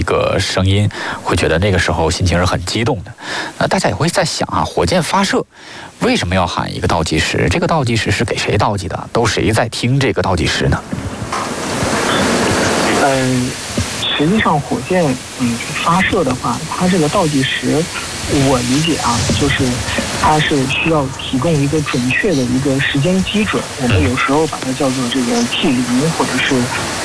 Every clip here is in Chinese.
个声音，会觉得那个时候心情是很激动的。那大家也会在想啊，火箭发射为什么要喊一个倒计时？这个倒计时是给谁倒计的？都谁在听这个倒计时呢？ 实际上火箭发射的话，它这个倒计时，我理解啊，就是它是需要提供一个准确的一个时间基准。我们有时候把它叫做这个 T0，或者是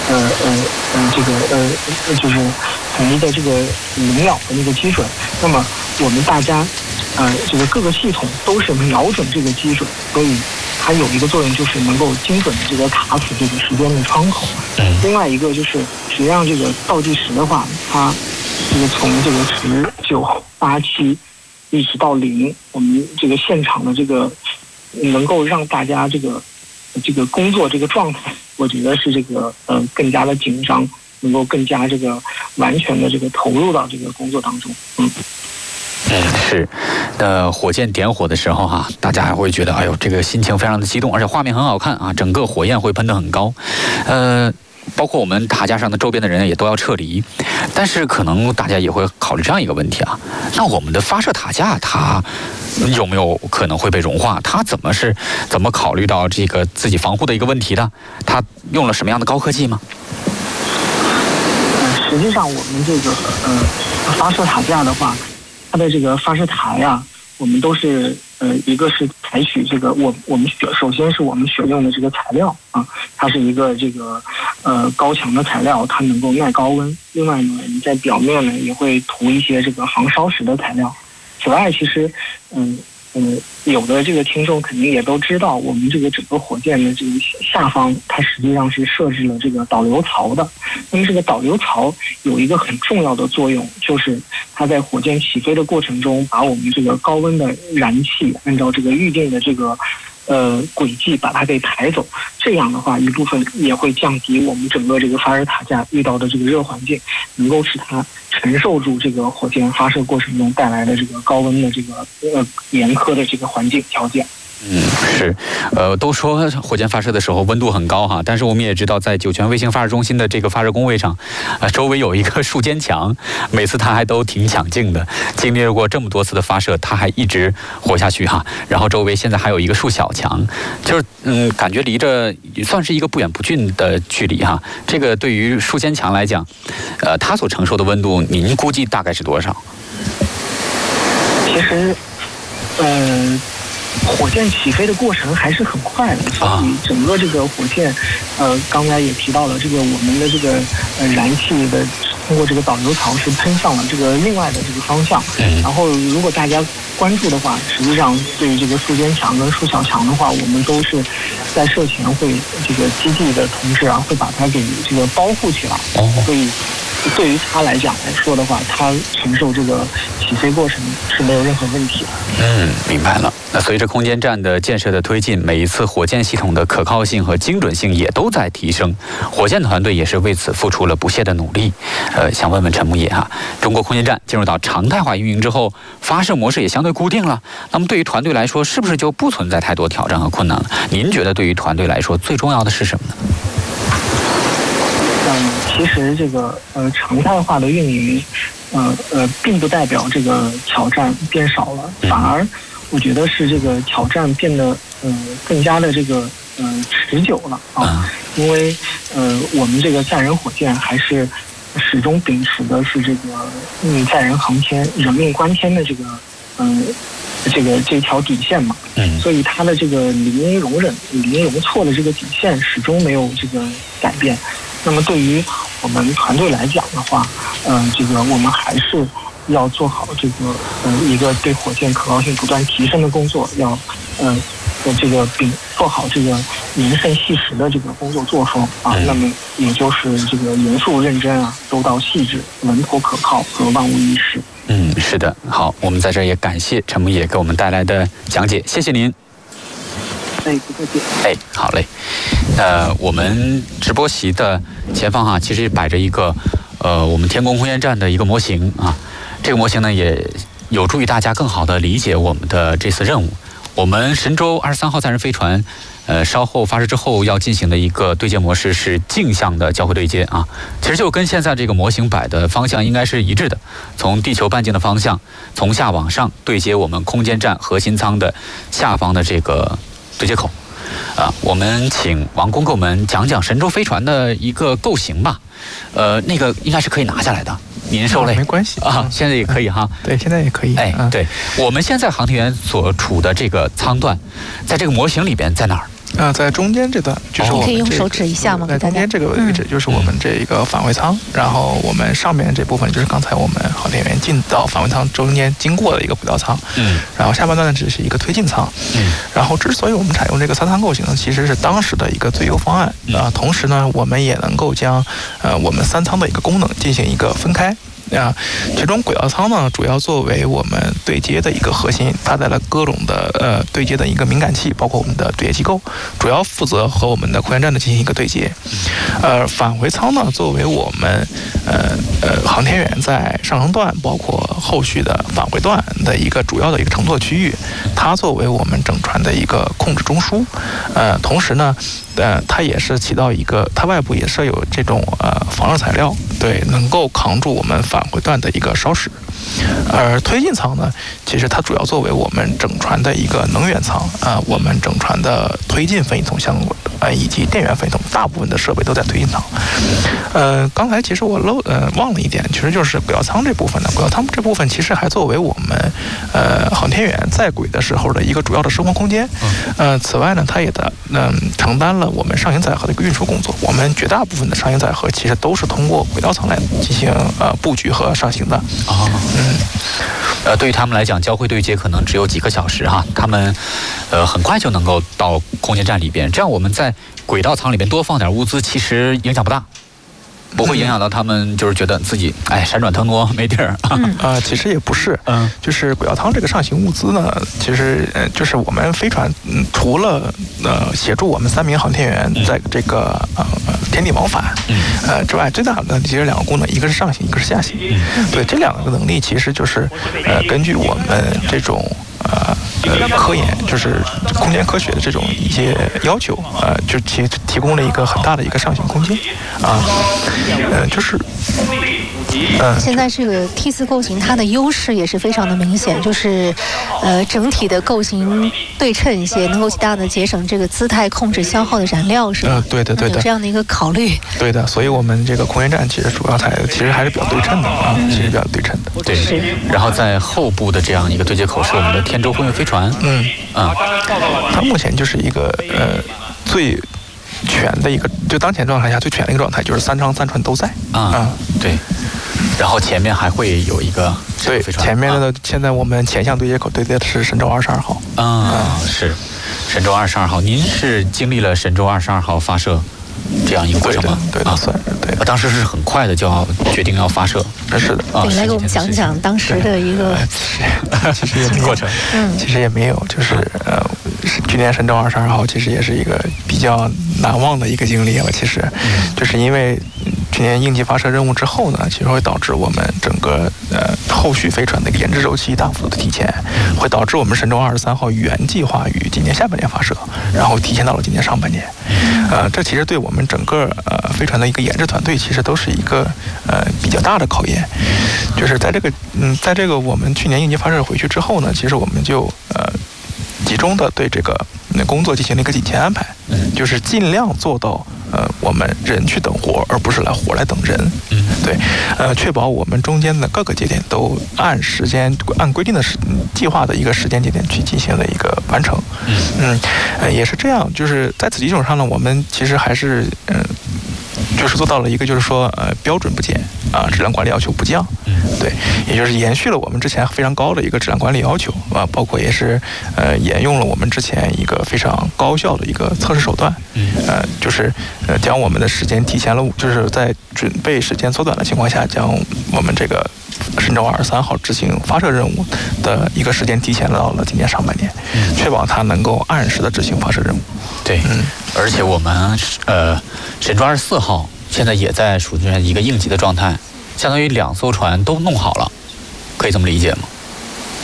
就是统一的这个0秒的那个基准。那么我们大家这个各个系统都是瞄准这个基准，所以它有一个作用，就是能够精准的这个卡死这个时间的窗口。另外一个就是，实际上这个倒计时的话，它这个从这个10、9、8、7一直到0，我们这个现场的这个能够让大家这个工作这个状态，我觉得是这个更加的紧张，能够更加这个完全的这个投入到这个工作当中。 是，火箭点火的时候哈，大家还会觉得，哎呦，这个心情非常的激动，而且画面很好看啊，整个火焰会喷得很高，包括我们塔架上的周边的人也都要撤离，但是可能大家也会考虑这样一个问题啊，那我们的发射塔架它有没有可能会被融化？它怎么考虑到这个自己防护的一个问题的？它用了什么样的高科技吗？ 实际上我们这个发射塔架的话，它的这个发射台啊，我们都是一个是采取这个我们首先是我们选用的这个材料啊，它是一个这个高强的材料，它能够耐高温。另外呢，你在表面呢也会涂一些这个防烧蚀的材料。此外，其实有的这个听众肯定也都知道，我们这个整个火箭的这个下方，它实际上是设置了这个导流槽的。那么这个导流槽有一个很重要的作用，就是它在火箭起飞的过程中，把我们这个高温的燃气按照这个预定的这个轨迹把它给排走。这样的话，一部分也会降低我们整个这个发射塔架遇到的这个热环境，能够使它承受住这个火箭发射过程中带来的这个高温的这个严苛的这个环境条件。 是，都说火箭发射的时候温度很高哈，但是我们也知道，在酒泉卫星发射中心的这个发射工位上，周围有一个树坚墙，每次它还都挺抢镜的，经历过这么多次的发射，它还一直活下去哈。然后周围现在还有一个树小墙，就是感觉离着算是一个不远不近的距离哈。这个对于树坚墙来讲，它所承受的温度，您估计大概是多少？ 其实，火箭起飞的过程还是很快的，所以整个这个火箭，刚才也提到了，这个我们的这个燃气的通过这个导流槽是喷向了这个另外的这个方向。然后如果大家关注的话，实际上对于这个树坚墙跟树小墙的话，我们都是在射前会这个基地的同志啊，会把它给这个包覆起来。所以对于他来说的话，他承受这个起飞过程是没有任何问题的。 明白了。那随着空间站的建设的推进，每一次火箭系统的可靠性和精准性也都在提升，火箭团队也是为此付出了不懈的努力。想问问陈牧野哈，中国空间站进入到常态化运营之后，发射模式也相对固定了，那么对于团队来说，是不是就不存在太多挑战和困难了？您觉得对于团队来说最重要的是什么呢？ 其实这个常态化的运营，并不代表这个挑战变少了，反而我觉得是这个挑战变得更加的这个持久了啊，因为我们这个载人火箭还是始终秉持的是这个载人航天、人命关天的这条底线嘛，所以它的这个零容忍、零容错的这个底线始终没有这个改变。那么对于我们团队来讲的话，这个我们还是要做好这个一个对火箭可靠性不断提升的工作，要这个做好这个严慎细实的这个工作作风啊。那么也就是这个严肃认真啊，周到细致、稳妥可靠和万无一失。 是的，好，我们在这儿也感谢陈牧野给我们带来的讲解，谢谢您。 不客气。 好嘞。我们直播席的前方哈，其实摆着一个我们天宫空间站的一个模型啊。这个模型呢，也有助于大家更好的理解我们的这次任务。我们神舟23号载人飞船稍后发射之后要进行的一个对接模式是镜像的交会对接啊，其实就跟现在这个模型摆的方向应该是一致的，从地球半径的方向从下往上对接我们空间站核心舱的下方的这个对接口。我们请王工给我们讲讲神舟飞船的一个构型吧。那个应该是可以拿下来的，您受累没关系啊，现在也可以哈。 对，现在也可以。 哎，对，我们现在航天员所处的这个舱段，在这个模型里边在哪儿？ 在中间这段，就是我们可以用手指一下吗？ 在中间这个位置，就是我们这一个返回舱，然后我们上面这部分就是刚才我们航天员进到返回舱中间经过的一个轨道舱，然后下半段呢只是一个推进舱，然后之所以我们采用这个3舱构型呢，其实是当时的一个最优方案同时呢，我们也能够将我们3舱的一个功能进行一个分开。其中轨道舱呢，主要作为我们对接的一个核心，搭载了各种的对接的一个敏感器，包括我们的对接机构，主要负责和我们的空间站的进行一个对接。返回舱呢，作为我们航天员在上升段，包括后续的返回段的一个主要的一个乘坐区域，它作为我们整船的一个控制中枢。同时呢，它也是起到一个，它外部也设有这种防热材料，对，能够扛住我们返回段的一个烧蚀。而推进舱呢，其实它主要作为我们整船的一个能源舱我们整船的推进分系统相关以及电源分系统，大部分的设备都在推进舱。刚才其实我忘了一点，其实就是轨道舱这部分呢。轨道舱这部分其实还作为我们航天员在轨的时候的一个主要的生活空间。此外呢，它也承担了我们上行载荷的一个运输工作。我们绝大部分的上行载荷其实都是通过轨道舱来进行布局和上行的。 对于他们来讲，交会对接可能只有几个小时哈，他们很快就能够到空间站里边。这样我们在轨道舱里边多放点物资，其实影响不大。不会影响到他们，就是觉得自己闪转腾挪没地儿。 其实也不是，就是轨道舱这个上行物资呢，其实就是我们飞船除了协助我们3名航天员在这个天地往返之外，最大的其实2个功能，一个是上行，一个是下行。对，这2个能力其实就是根据我们这种科研，就是空间科学的这种一些要求，就提供了一个很大的一个上行空间就是现在这个 T4构型，它的优势也是非常的明显，就是整体的构型对称一些，能够极大的节省这个姿态控制消耗的燃料，是吧？ 对的， 有这样的一个考虑。 对的，所以我们这个空间站其实主要其实还是比较对称的其实比较对称的。 对，然后在后部的这样一个对接口是我们的天舟货运飞船。 它目前就是一个最全的一个，就当前状态下最全的一个状态，就是3舱3船都在对。然后前面还会有一个对，前面的现在我们前向对接口对接的是神舟22号。 是神舟22号。您是经历了神舟22号发射这样一个过程吗？ 对的，算是对的。 当时是很快的就要决定要发射。 是的。 对，来给我们讲讲当时的一个其实也过程。其实也没有，就是去年神舟22号其实也是一个比较难忘的一个经历了。其实，就是因为去年应急发射任务之后呢，其实会导致我们整个后续飞船的一个研制周期大幅度的提前，会导致我们神舟23号原计划于今年下半年发射，然后提前到了今年上半年。这其实对我们整个飞船的一个研制团队其实都是一个比较大的考验。就是在这个我们去年应急发射回去之后呢，其实我们就集中的对这个工作进行了一个紧急安排，就是尽量做到我们人去等活，而不是活来等人。对，确保我们中间的各个节点都按规定的计划的一个时间节点去进行了一个完成。也是这样，就是在此基础上呢，我们其实还是就是做到了一个，就是说标准不减质量管理要求不降。对，也就是延续了我们之前非常高的一个质量管理要求包括也是沿用了我们之前一个非常高效的一个测试手段。就是将我们的时间提前了，就是在准备时间缩短的情况下，将我们这个神舟23号执行发射任务的一个时间提前到了今年上半年，确保它能够按时的执行发射任务。 对，而且我们神舟24号现在也在属于一个应急的状态，相当于2艘船都弄好了，可以这么理解吗？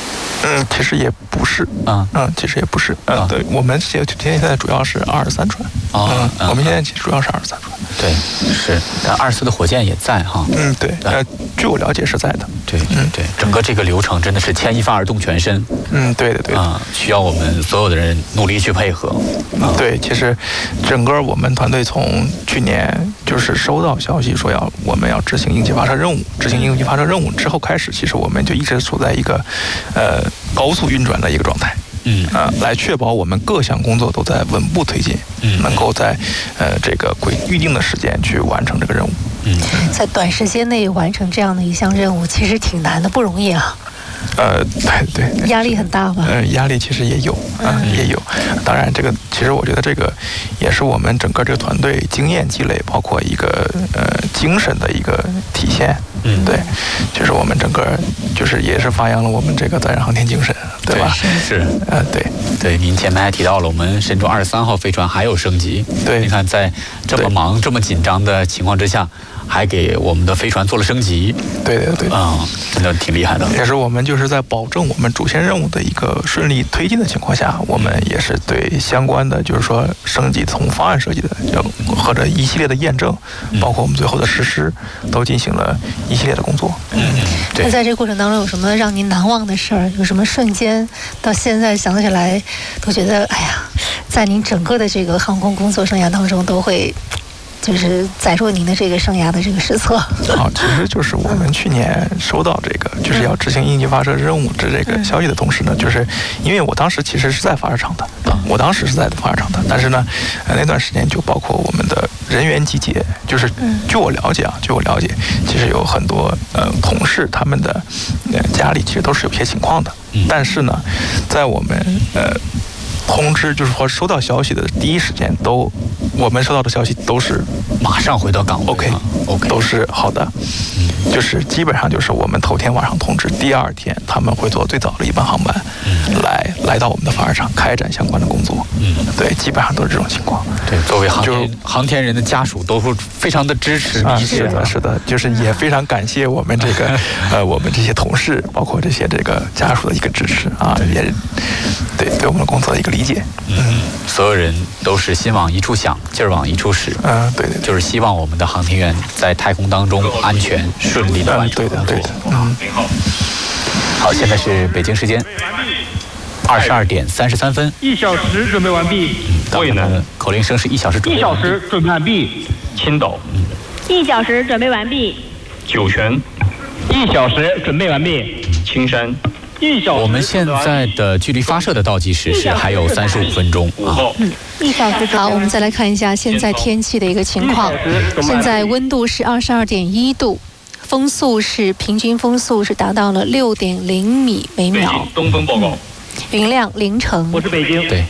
其实也不是，其实也不是，对，我们现在主要是23船，我们现在主要是23船， 对，是，但24的火箭也在哈， 对，据我了解是在的， 对，对，整个这个流程真的是牵一发而动全身， 对的， 需要我们所有的人努力去配合， 对，其实整个我们团队从去年就是收到消息说我们要执行应急发射任务之后开始，其实我们就一直处在一个高速运转的一个状态，来确保我们各项工作都在稳步推进，能够在这个预定的时间去完成这个任务。 在短时间内完成这样的一项任务，其实挺难的，不容易啊。 对， 压力很大吧？ 压力其实也有，也有。当然，其实我觉得这个也是我们整个这个团队经验积累，包括一个精神的一个体现。对，就是我们整个就是也是发扬了我们这个载人航天精神，对吧？ 是，对。您前面还提到了我们神舟23号飞船还有升级， 对， 你看在这么忙、这么紧张的情况之下，还给我们的飞船做了升级， 对， 真的挺厉害的。 也是我们就是在保证我们主线任务的一个顺利推进的情况下，我们也是对相关的就是说升级从方案设计的或者一系列的验证，包括我们最后的实施，都进行了一系列的工作。 那在这个过程当中有什么让您难忘的事儿？有什么瞬间到现在想起来都觉得哎呀，在您整个的这个航空工作生涯当中都会就是载入您的这个生涯的这个史册？ 其实就是我们去年收到这个就是要执行应急发射任务的这个消息的同时呢，就是因为我当时其实是在发射场的，但是呢，那段时间就包括我们的人员集结，就是据我了解，其实有很多同事他们的家里其实都是有些情况的，但是呢，在我们通知就是说收到消息的第一时间我们收到的消息都是马上回到岗位 ，OK，都是好的，就是基本上就是我们头天晚上通知，第二天他们会坐最早的一班航班，来到我们的发射场开展相关的工作，对，基本上都是这种情况。 对，作为航天人的家属都是非常的支持理解是的，就是也非常感谢我们这个我们这些同事，包括这个家属的一个支持啊，也对我们的工作的一个理解。 所有人都是心往一处想，劲儿往一处使。 对， 就是希望我们的航天员在太空当中安全顺利的完成。 对的。 好，现在是北京时间22点33分 ，1小时准备完毕。 未能口令声是1小时准备完毕。 1小时准备完毕。 青岛 1小时准备完毕。 酒泉 1小时准备完毕。 青山我们现在的距离发射的倒计时是还有35分钟啊。 1小时。 好，我们再来看一下现在天气的一个情况。现在温度是22.1度，平均风速是达到了6.0米每秒。 东风报告。 云量0成。 我是北京。 对。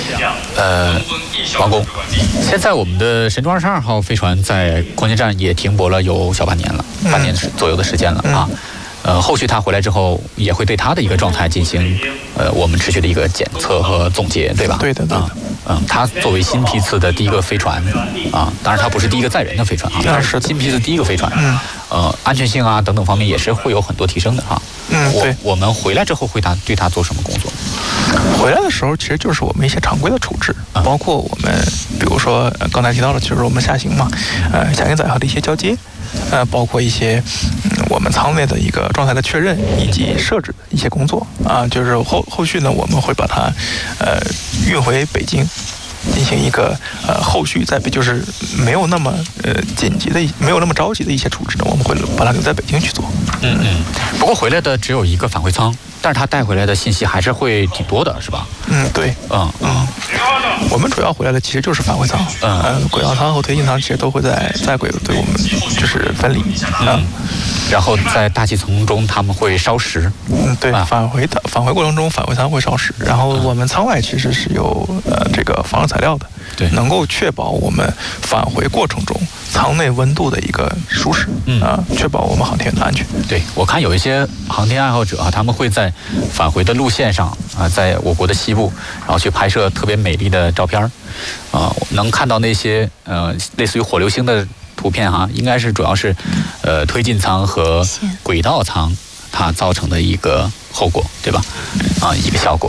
王工，现在我们的神舟22号飞船在空间站也停泊了有小半年了，半年左右的时间了啊。后续他回来之后，也会对他的一个状态进行我们持续的一个检测和总结，对吧？ 对的。 他作为新批次的第一个飞船啊，当然他不是第一个载人的飞船啊，但是新批次第一个飞船，安全性啊等等方面也是会有很多提升的啊。 对。 我们回来之后会对他做什么工作？ 回来的时候，其实就是我们一些常规的处置，包括我们比如说刚才提到的，就是我们下行嘛，下行载荷的一些交接。包括一些我们舱内的一个状态的确认以及设置的一些工作啊，就是后续呢，我们会把它运回北京，进行一个后续就是没有那么紧急的、没有那么着急的一些处置呢，我们会把它留在北京去做。 不过回来的只有一个返回舱，但是他带回来的信息还是会挺多的，是吧？ 对。我们主要回来的其实就是返回舱，轨道舱和推进舱其实都会在轨对我们就是分离。 然后在大气层中他们会烧蚀。 对，返回过程中返回舱会烧蚀，然后我们舱外其实是有这个防热材料的， 对， 能够确保我们返回过程中舱内温度的一个舒适，确保我们航天员的安全。 对，我看有一些航天爱好者啊，他们会在返回的路线上啊，在我国的西部，然后去拍摄特别美丽的照片能看到那些类似于火流星的图片哈，应该是主要是推进舱和轨道舱它造成的一个后果，对吧？一个效果。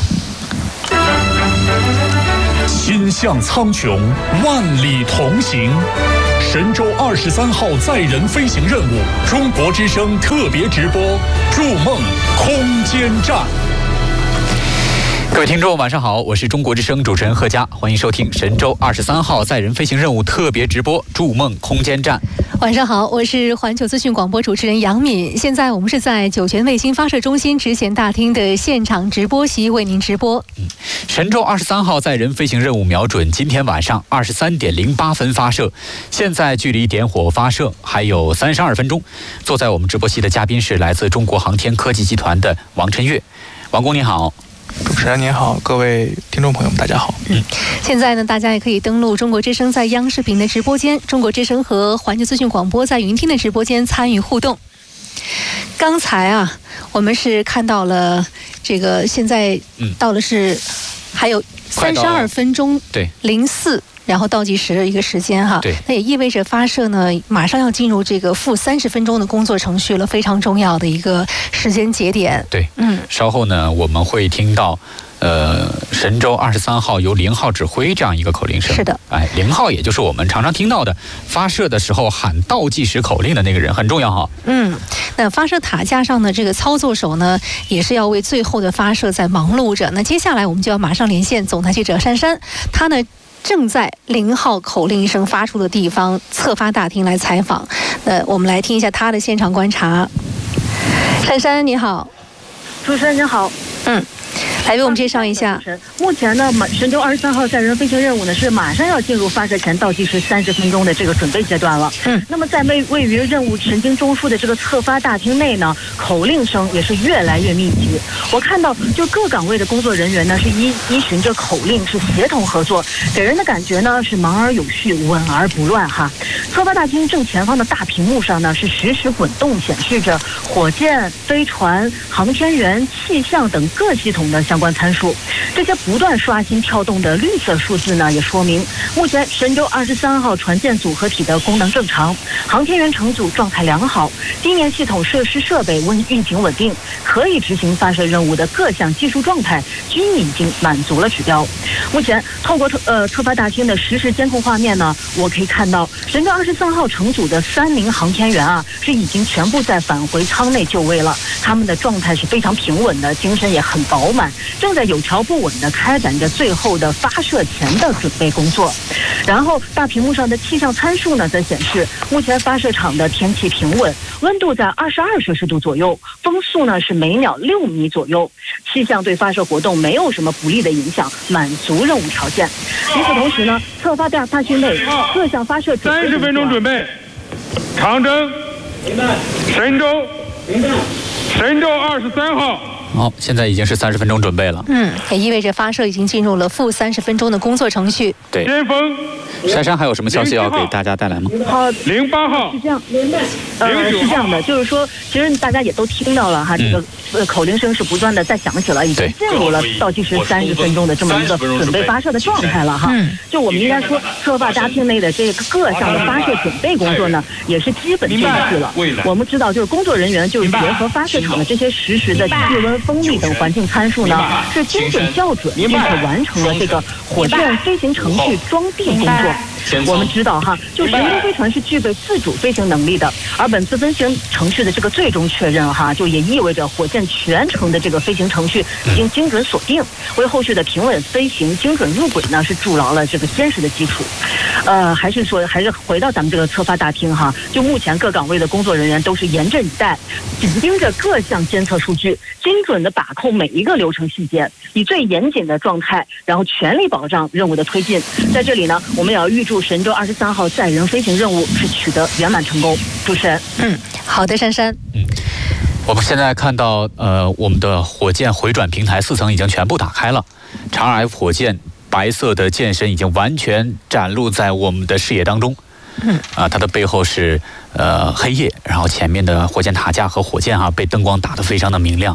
心向苍穹，万里同行。神舟23号载人飞行任务，中国之声特别直播，筑梦空间站。 各位听众晚上好，我是中国之声主持人贺佳，欢迎收听神舟23号载人飞行任务特别直播筑梦空间站。 晚上好，我是环球资讯广播主持人杨敏，现在我们是在酒泉卫星发射中心职衔大厅的现场直播席为您直播。 神舟23号载人飞行任务瞄准今天晚上23点08分发射，现在距离点火发射还有32分钟。坐在我们直播席的嘉宾是来自中国航天科技集团的王晨月。王工你好。 主持人您好，各位听众朋友们大家好。 现在呢，大家也可以登录中国之声在央视频的直播间，中国之声和环球资讯广播在云听的直播间参与互动。刚才我们是看到了这个，现在到了是还有32分钟04。然后倒计时的一个时间对， 那也意味着发射呢马上要进入这个负30分钟的工作程序了，非常重要的一个时间节点。 对，稍后呢我们会听到神舟23号由0号指挥这样一个口令声。 是的 ，0号也就是我们常常听到的发射的时候喊倒计时口令的那个人，很重要哈。 那发射塔架上的这个操作手呢，也是要为最后的发射在忙碌着。那接下来我们就要马上连线总台记者珊珊，她呢正在0号口令声发出的地方测发大厅来采访。我们来听一下她的现场观察。珊珊你好。 主持人您好。 来为我们介绍一下。 目前呢，神舟23号载人飞行任务呢是马上要进入发射前倒计时30分钟的这个准备阶段了。那么在位于任务神经中枢的这个测发大厅内呢，口令声也是越来越密集。我看到就各岗位的工作人员呢是依循着口令是协同合作，给人的感觉呢是忙而有序，稳而不乱哈。测发大厅正前方的大屏幕上呢是实时滚动显示着火箭、飞船、航天员、气象等各系统的相关参数。这些不断刷新跳动的绿色数字呢，也说明目前神舟23号船舰组合体的功能正常，航天员乘组状态良好，地面系统设施设备运行稳定，可以执行发射任务的各项技术状态均已经满足了指标。目前透过测发大厅的实时监控画面呢，我可以看到神舟23号乘组的3名航天员是已经全部在返回舱内就位了，他们的状态是非常平稳的，精神也很饱满，正在有条不紊地开展着最后的发射前的准备工作。然后大屏幕上的气象参数呢，则显示目前发射场的天气平稳，温度在22摄氏度左右，风速呢是每秒6米左右，气象对发射活动没有什么不利的影响，满足任务条件。与此同时呢，测发大厅内各项发射准备 30分钟准备，长征、神舟23号。 好，现在已经是30分钟准备了。 也意味着发射已经进入了负30分钟的工作程序。 对。 先锋。 珊珊还有什么消息要给大家带来吗 ？08号是这样，是这样的，就是说，其实大家也都听到了哈，这个口令声是不断的在响起了，已经进入了倒计时30分钟的这么一个准备发射的状态了哈。就我们应该说，测发大厅内的这个各项的发射准备工作呢，也是基本就绪了。我们知道，就是工作人员就是结合发射场的这些实时的气温、风力等环境参数呢，是精准校准，并且完成了这个火箭飞行程序装订工作。我们知道哈，就神舟飞船是具备自主飞行能力的，而本次飞行程序的这个最终确认哈，就也意味着火箭全程的这个飞行程序已经精准锁定，为后续的平稳飞行、精准入轨呢是筑牢了这个坚实的基础。还是回到咱们这个测发大厅哈，就目前各岗位的工作人员都是严阵以待，紧盯着各项监测数据，精准的把控每一个流程细节，以最严谨的状态，然后全力保障任务的推进。在这里呢，我们也要预祝神舟23号载人飞行任务是取得圆满成功。主持人， 好的，珊珊。 我们现在看到，我们的火箭回转平台4层已经全部打开了，长2F 火箭白色的箭身已经完全展露在我们的视野当中。它的背后是黑夜，然后前面的火箭塔架和火箭被灯光打得非常的明亮。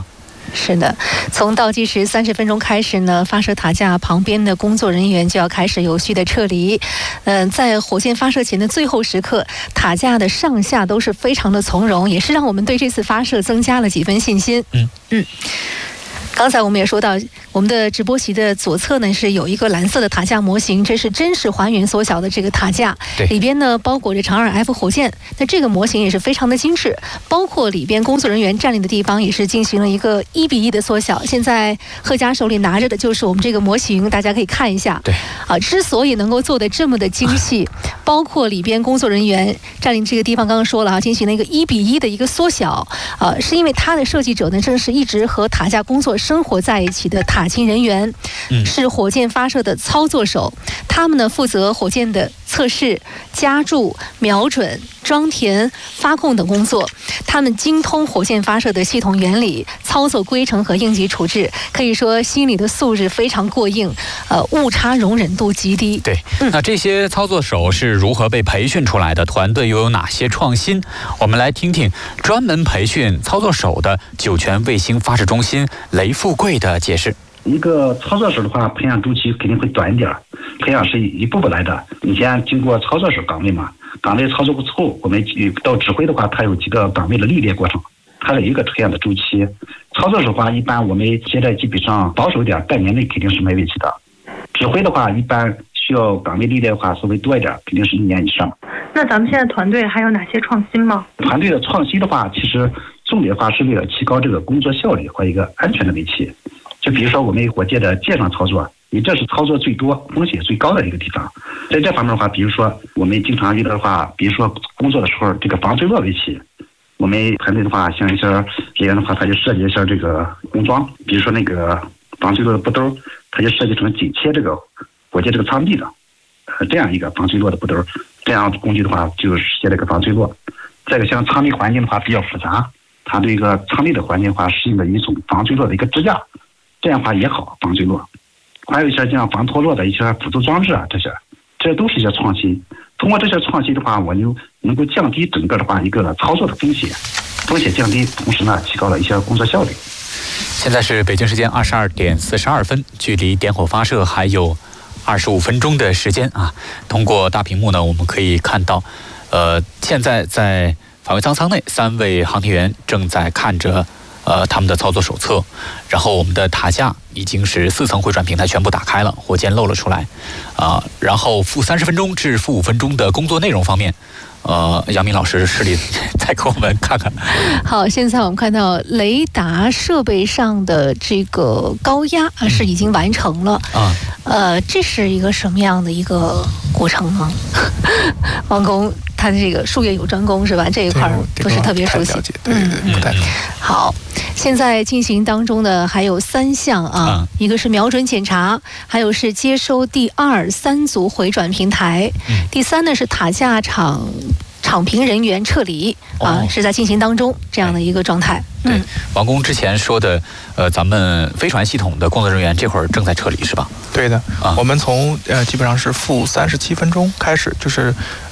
是的，从倒计时30分钟开始呢，发射塔架旁边的工作人员就要开始有序的撤离。在火箭发射前的最后时刻，塔架的上下都是非常的从容，也是让我们对这次发射增加了几分信心。刚才我们也说到，我们的直播席的左侧呢是有一个蓝色的塔架模型，这是真实还原缩小的这个塔架，里边呢包裹着长2 F 火箭。那这个模型也是非常的精致，包括里边工作人员站立的地方也是进行了一个1:1的缩小。现在贺佳手里拿着的就是我们这个模型，大家可以看一下。 对， 之所以能够做得这么的精细，包括里边工作人员站立这个地方，刚刚说了啊，进行了一个1:1的一个缩小，是因为它的设计者呢正是一直和塔架工作生活在一起的塔勤人员，是火箭发射的操作手，他们呢负责火箭的测试、加注、瞄准、装填、发控等工作。他们精通火箭发射的系统原理、操作规程和应急处置，可以说心理的素质非常过硬，误差容忍度极低。 对，那这些操作手是如何被培训出来的？团队又有哪些创新？我们来听听专门培训操作手的酒泉卫星发射中心雷富贵的解释。 一个操作手的话，培养周期肯定会短一点，培养是一步步来的。你先经过操作手岗位嘛，岗位操作过后，我们到指挥的话，它有几个岗位的历练过程，它有一个培养的周期。操作手的话，一般我们现在基本上保守一点，半年内肯定是没问题的。指挥的话，一般需要岗位历练的话，稍微多一点，肯定是1年以上。 那咱们现在团队还有哪些创新吗？ 团队的创新的话，其实重点的话是为了提高这个工作效率和一个安全的问题。就比如说我们火箭的舰上操作，因为这是操作最多、风险最高的一个地方。在这方面的话，比如说我们经常遇到的话，比如说工作的时候，这个防坠落问题，我们团队的话，像一些人员的话，他就设计一下这个工装，比如说那个防坠落的步兜，他就设计成紧贴这个火箭这个舱壁的，这样一个防坠落的步兜，这样工具的话就实现这个防坠落。再一个像舱内环境的话比较复杂，它对一个舱内的环境的话适应了一种防坠落的一个支架。这样的话也好防坠落，还有一些像防脱落的一些辅助装置啊，这都是一些创新。通过这些创新的话，我就能够降低整个的话一个操作的风险降低，同时呢提高了一些工作效率。 现在是北京时间22点42分，距离点火发射还有25分钟的时间啊。通过大屏幕呢，我们可以看到，现在在返回舱内，3位航天员正在看着。他们的操作手册，然后我们的塔架已经是4层回转平台全部打开了，火箭露了出来，然后-30分钟至-5分钟的工作内容方面，杨明老师示例再给我们看看。 好，现在我们看到雷达设备上的这个高压是已经完成了这是一个什么样的一个过程呢？王工。他的这个术业有专攻是吧？这一块不是特别熟悉。 对，不太。 好，现在进行当中的还有3项啊，一个是瞄准检查，还有是接收第2、3组回转平台，第3呢是塔架场评人员撤离是在进行当中这样的一个状态。 对，王工之前说的，咱们飞船系统的工作人员这会儿正在撤离是吧？ 对的，我们从基本上是-37分钟开始，就是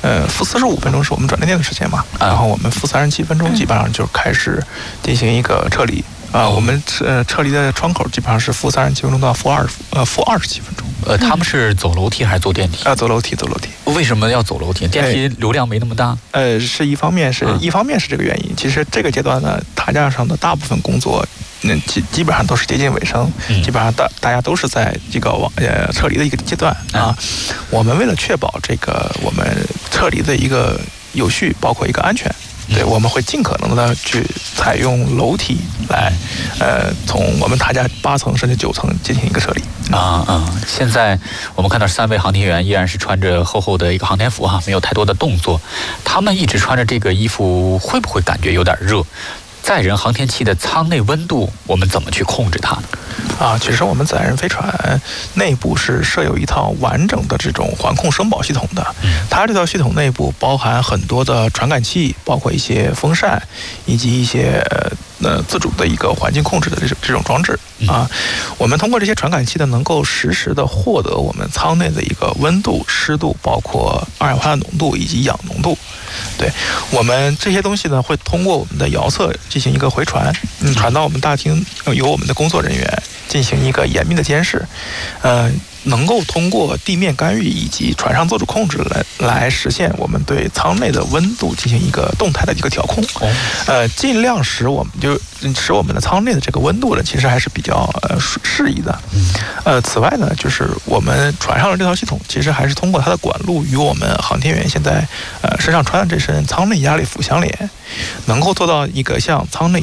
-45分钟是我们转电的时间嘛，然后我们-37分钟基本上就开始进行一个撤离。我们撤离的窗口基本上是-37分钟到-27分钟。 他们是走楼梯还是坐电梯？ 走楼梯。 为什么要走楼梯？电梯流量没那么大。 是一方面是这个原因。其实这个阶段呢，塔架上的大部分工作，基本上都是接近尾声，基本上大家都是在这个撤离的一个阶段啊。我们为了确保这个我们撤离的一个有序，包括一个安全。对，我们会尽可能的去采用楼梯来，从我们塔架8层甚至9层进行一个撤离。 现在我们看到3位航天员依然是穿着厚厚的一个航天服没有太多的动作。他们一直穿着这个衣服，会不会感觉有点热？载人航天器的舱内温度，我们怎么去控制它呢？ 其实我们载人飞船内部是设有一套完整的这种环控声保系统的。它这套系统内部包含很多的传感器，包括一些风扇，以及一些自主的一个环境控制的这种装置啊。我们通过这些传感器呢，能够实时的获得我们舱内的一个温度、湿度，包括二氧化碳浓度以及氧浓度。对，我们这些东西呢，会通过我们的遥测进行一个回传，传到我们大厅，由我们的工作人员进行一个严密的监视，能够通过地面干预以及船上自主控制来实现我们对舱内的温度进行一个动态的一个调控，尽量使我们的舱内的这个温度呢，其实还是比较适宜的。此外呢，就是我们船上的这套系统，其实还是通过它的管路与我们航天员现在身上穿的这身舱内压力服相连，能够做到一个像舱内